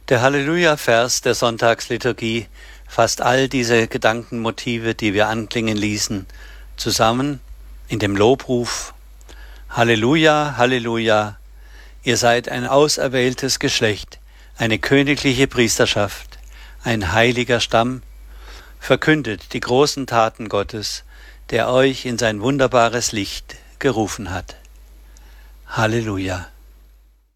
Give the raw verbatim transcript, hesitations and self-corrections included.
Der Halleluja-Vers der Sonntagsliturgie fasst all diese Gedankenmotive, die wir anklingen ließen, zusammen in dem Lobruf: Halleluja, Halleluja, ihr seid ein auserwähltes Geschlecht, eine königliche Priesterschaft, ein heiliger Stamm, verkündet die großen Taten Gottes, der euch in sein wunderbares Licht gerufen hat. Halleluja.